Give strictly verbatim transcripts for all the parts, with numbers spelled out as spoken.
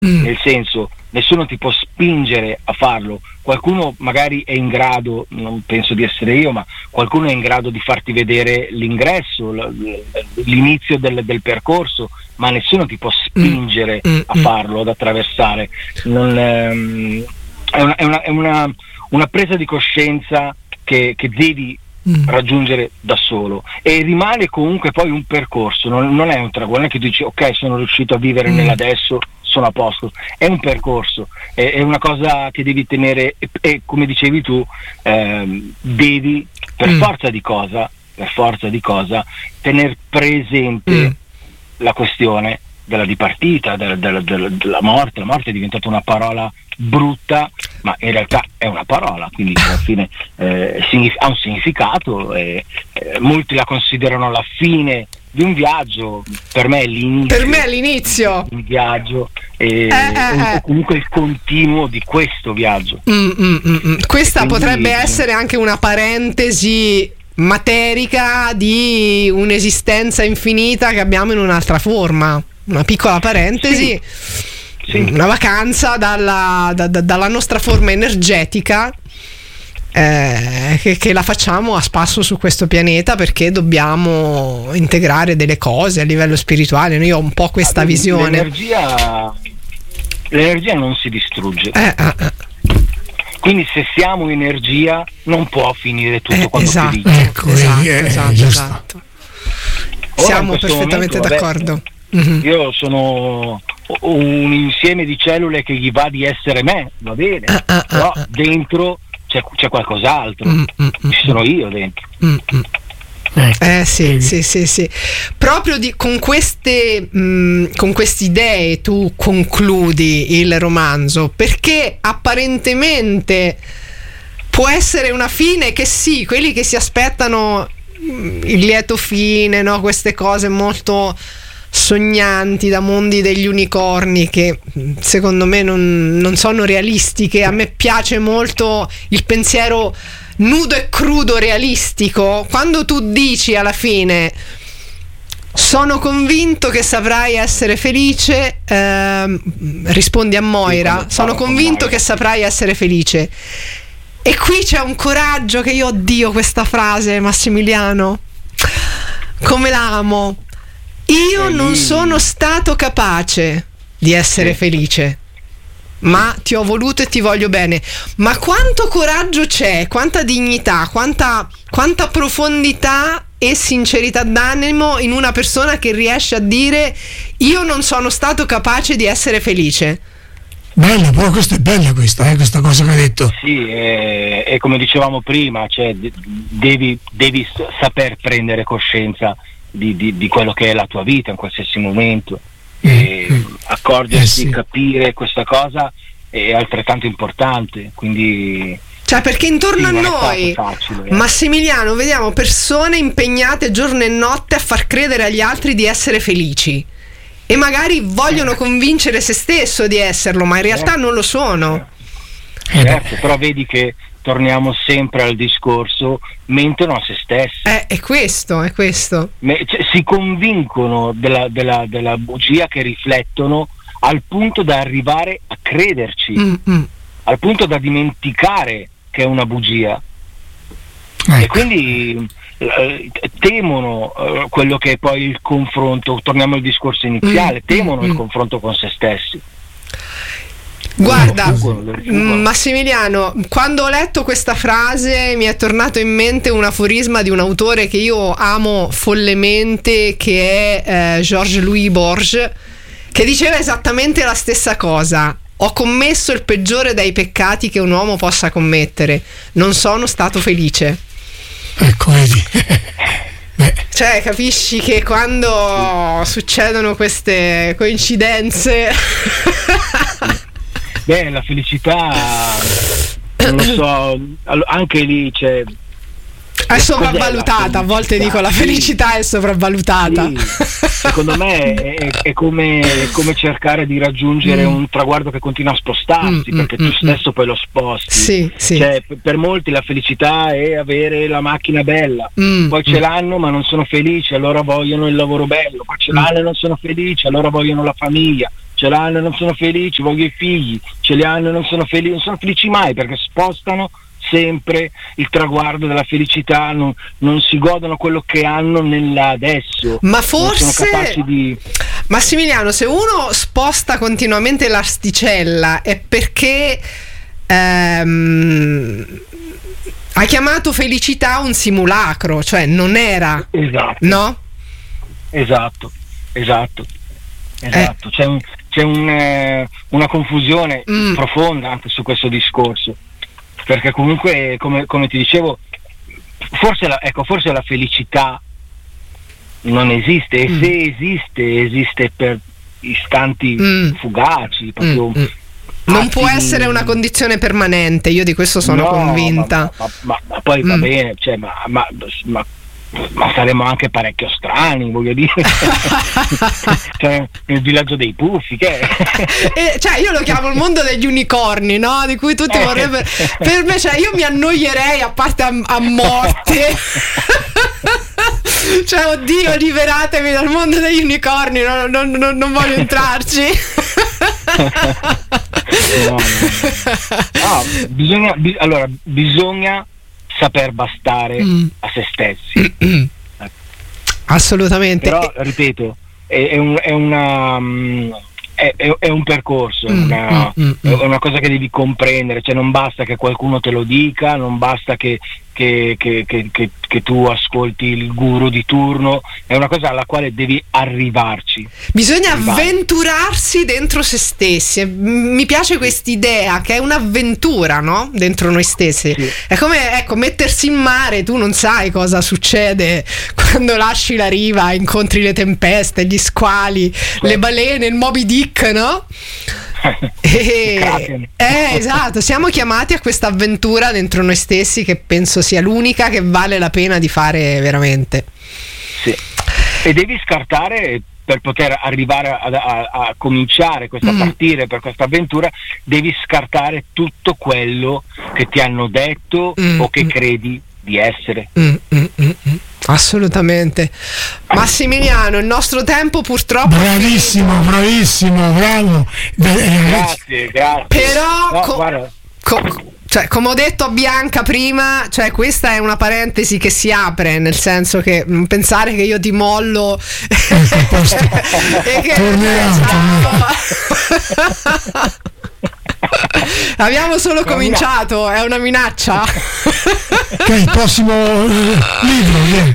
mm. nel senso, nessuno ti può spingere a farlo. Qualcuno magari è in grado, non penso di essere io, ma qualcuno è in grado di farti vedere l'ingresso, l'inizio del, del percorso, ma nessuno ti può spingere mm. a farlo, ad attraversare. Non, ehm, è una, è una, è una, una presa di coscienza che, che devi Mm. raggiungere da solo, e rimane comunque poi un percorso, non, non è un traguardo, non è che tu dici ok, sono riuscito a vivere mm. nell'adesso, sono a posto. È un percorso, è, è una cosa che devi tenere, e, e come dicevi tu, ehm, devi per mm. forza di cosa per forza di cosa tener presente mm. la questione della dipartita, della, della, della, della morte. La morte è diventata una parola brutta, ma in realtà è una parola, quindi alla fine eh, ha un significato, e eh, molti la considerano la fine di un viaggio. Per me è l'inizio per me è l'inizio di un viaggio, e, eh, eh, o comunque il continuo di questo viaggio. mm, mm, mm. Questa quindi, potrebbe essere anche una parentesi materica di un'esistenza infinita che abbiamo in un'altra forma, una piccola parentesi, sì. Sì. Una vacanza dalla, da, da, dalla nostra forma energetica, eh, che, che la facciamo a spasso su questo pianeta, perché dobbiamo integrare delle cose a livello spirituale. Io ho un po' questa ah, visione. L'energia, l'energia non si distrugge. Eh, eh, eh. Quindi se siamo energia non può finire tutto eh, quando esatto, finisce. Ecco, esatto, eh, esatto, eh, esatto. Siamo perfettamente momento, d'accordo. Vabbè, mm-hmm. Io sono un insieme di cellule che gli va di essere me, va bene, ah, ah, però ah, dentro c'è, c'è qualcos'altro, mm, mm, ci sono io dentro. Mm, mm. Eh sì, sì, sì, sì. Proprio di, con queste mh, con queste idee tu concludi il romanzo, perché apparentemente può essere una fine che sì, quelli che si aspettano mh, il lieto fine, no? Queste cose molto sognanti da mondi degli unicorni, che secondo me non, non sono realistiche. A me piace molto il pensiero nudo e crudo realistico. Quando tu dici alla fine sono convinto che saprai essere felice, ehm, rispondi a Moira, sono convinto che saprai essere felice. E qui c'è un coraggio che io oddio questa frase, Massimiliano, come la amo. Io non sono stato capace di essere felice, ma ti ho voluto e ti voglio bene. Ma quanto coraggio c'è, quanta dignità, quanta, quanta profondità e sincerità d'animo in una persona che riesce a dire io non sono stato capace di essere felice. Bella, però questa è bella questa, eh, questa cosa che hai detto. Sì, e, e come dicevamo prima, cioè devi, devi saper prendere coscienza di, di, di quello che è la tua vita in qualsiasi momento. E mm. accorgersi, eh sì. capire questa cosa è altrettanto importante, quindi cioè perché intorno sì, a noi facile, eh. Massimiliano, vediamo persone impegnate giorno e notte a far credere agli altri di essere felici e magari vogliono convincere se stesso di esserlo, ma in realtà eh. non lo sono. eh. Certo, però vedi che torniamo sempre al discorso, mentono a se stessi. Eh, è questo, è questo. Me, cioè, si convincono della, della, della bugia che riflettono al punto da arrivare a crederci, mm-hmm. al punto da dimenticare che è una bugia. Ecco. E quindi eh, temono eh, quello che è poi il confronto, torniamo al discorso iniziale, mm-hmm. temono mm-hmm. il confronto con se stessi. Guarda, Massimiliano, quando ho letto questa frase mi è tornato in mente un aforisma di un autore che io amo follemente, che è eh, Georges-Louis Borges, che diceva esattamente la stessa cosa. Ho commesso il peggiore dei peccati che un uomo possa commettere, non sono stato felice. Ecco, vedi. Beh. Cioè, capisci che quando succedono queste coincidenze beh, la felicità non lo so, anche lì c'è, è sopravvalutata, a volte dico la felicità è sopravvalutata. Sì. Secondo me è, è, come, è come cercare di raggiungere mm. un traguardo che continua a spostarsi, mm, perché mm, tu stesso mm. poi lo sposti. Sì, sì. Cioè, per molti la felicità è avere la macchina bella, mm, poi ce mm. l'hanno ma non sono felici, allora vogliono il lavoro bello, poi ce l'hanno mm. e non sono felici, allora vogliono la famiglia. ce l'hanno e non sono felici, voglio i figli, ce li hanno e non sono felici, non sono felici mai, perché spostano sempre il traguardo della felicità, non, non si godono quello che hanno nell'adesso. Ma forse non sono capaci di... Massimiliano, se uno sposta continuamente l'asticella è perché ehm, ha chiamato felicità un simulacro, cioè non era, esatto, no? Esatto, esatto, esatto. Eh. C'è, un, c'è un, eh, una confusione mm. profonda anche su questo discorso, perché comunque, come, come ti dicevo, forse la, ecco, forse la felicità non esiste, e mm. se esiste, esiste per istanti mm. fugaci, proprio. Mm. Non può essere una condizione permanente, io di questo sono no, convinta. Ma, ma, ma, ma poi mm. va bene, cioè, ma, ma, ma, ma saremo anche parecchio strani, voglio dire. Cioè, nel villaggio dei puffi, che è? E, cioè, io lo chiamo il mondo degli unicorni, no? Di cui tutti vorrebbero. Per me, cioè, io mi annoierei a parte a, a morte. Cioè, oddio, liberatemi dal mondo degli unicorni, non, non, non, non voglio entrarci. No, no, no. Ah, bisogna, bi- allora, bisogna saper bastare mm. a se stessi. Mm-hmm. Assolutamente. Però, ripeto, è, è, un, è una... Um, È, è, è un percorso, è una, mm, mm, mm. è una cosa che devi comprendere, cioè non basta che qualcuno te lo dica, non basta che, che, che, che, che, che tu ascolti il guru di turno, è una cosa alla quale devi arrivarci. Bisogna Arrivare. avventurarsi dentro se stessi. Mi piace quest'idea che è un'avventura, no? Dentro noi stessi. Sì. È come, ecco, mettersi in mare, tu non sai cosa succede quando lasci la riva, incontri le tempeste, gli squali, sì. le balene, il Moby Dick, no? E, eh, esatto, siamo chiamati a questa avventura dentro noi stessi, che penso sia l'unica che vale la pena di fare veramente. Sì. E devi scartare, per poter arrivare a, a, a cominciare questa mm. partire per questa avventura, devi scartare tutto quello che ti hanno detto mm. o che credi di essere. Mm, mm, mm, mm. Assolutamente. Massimiliano, il nostro tempo purtroppo bravissimo, bravissimo, bravo. Grazie, grazie. Però no, co- co- cioè, come ho detto a Bianca prima, cioè questa è una parentesi che si apre, nel senso che non pensare che io ti mollo e che abbiamo solo cominciato, è una minaccia. Ok, il prossimo uh, libro, yeah.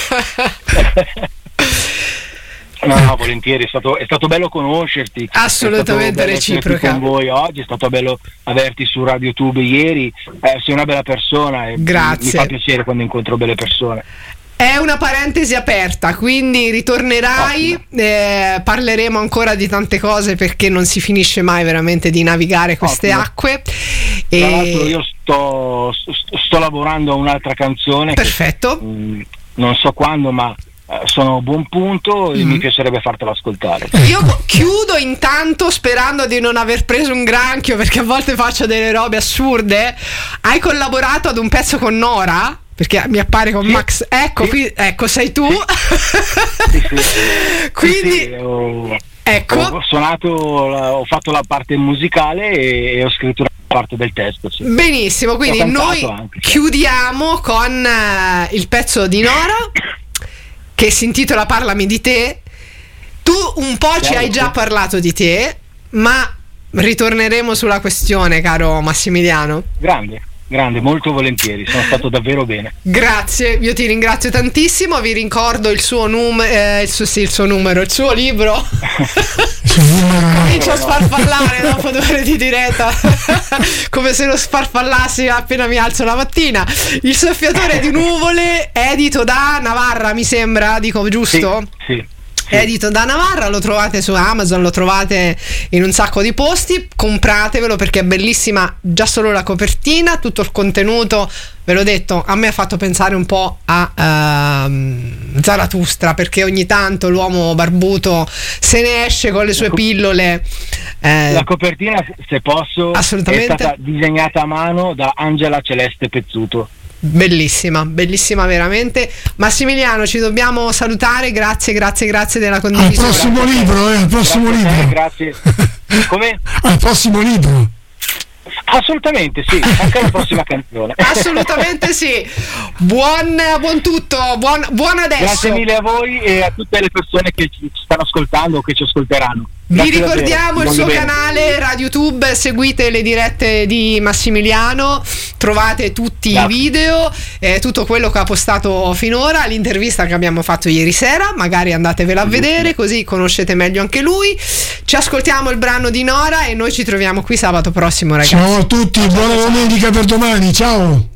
No, no, volentieri, è stato, è stato bello conoscerti. Assolutamente reciproca. Con voi oggi, è stato bello averti su Radio Tube ieri, eh, sei una bella persona e grazie. Mi fa piacere quando incontro belle persone. È una parentesi aperta, quindi ritornerai, eh, parleremo ancora di tante cose, perché non si finisce mai veramente di navigare queste Ottimo. acque. Tra e... l'altro io sto, sto, sto lavorando a un'altra canzone. Perfetto. Che, mh, non so quando, ma eh, sono a buon punto e mm. mi piacerebbe fartelo ascoltare. Io chiudo intanto sperando di non aver preso un granchio, perché a volte faccio delle robe assurde. Hai collaborato ad un pezzo con Nora? Perché mi appare con sì, Max, ecco, sì, qui, ecco, sei tu. Sì, sì, sì. Quindi, sì, sì, ho, ecco, ho suonato, ho fatto la parte musicale e, e ho scritto la parte del testo. Sì. Benissimo, quindi noi anche, chiudiamo con uh, il pezzo di Nora che si intitola Parlami di te. Tu un po' certo. ci hai già parlato di te, ma ritorneremo sulla questione, caro Massimiliano. Grande. Grande, molto volentieri, sono stato davvero bene. Grazie, io ti ringrazio tantissimo, vi ricordo il suo numero, eh, il, suo, sì, il suo numero, il suo libro. Comincio a sfarfallare dopo due ore di diretta, come se lo sfarfallassi appena mi alzo la mattina. Il soffiatore di nuvole, edito da Navarra, mi sembra, dico giusto? Sì, sì. Edito da Navarra, lo trovate su Amazon, lo trovate in un sacco di posti, compratevelo perché è bellissima già solo la copertina, tutto il contenuto, ve l'ho detto, a me ha fatto pensare un po' a uh, Zarathustra, perché ogni tanto l'uomo barbuto se ne esce con le sue pillole. Eh, la copertina, se posso, assolutamente. È stata disegnata a mano da Angela Celeste Pezzuto. Bellissima, bellissima veramente. Massimiliano, ci dobbiamo salutare, grazie, grazie, grazie della condivisione. Al prossimo libro, eh, al prossimo grazie libro. Grazie. Come? Al prossimo libro. Assolutamente sì, anche alla prossima canzone. Assolutamente sì. Buon, buon tutto, buon, buon adesso. Grazie mille a voi e a tutte le persone che ci stanno ascoltando o che ci ascolteranno. Vi ricordiamo il suo canale RadioTube, seguite le dirette di Massimiliano, trovate tutti i video, eh, tutto quello che ha postato finora, l'intervista che abbiamo fatto ieri sera, magari andatevela a vedere così conoscete meglio anche lui. Ci ascoltiamo il brano di Nora e noi ci troviamo qui sabato prossimo, ragazzi. Ciao a tutti, buona domenica per domani, ciao.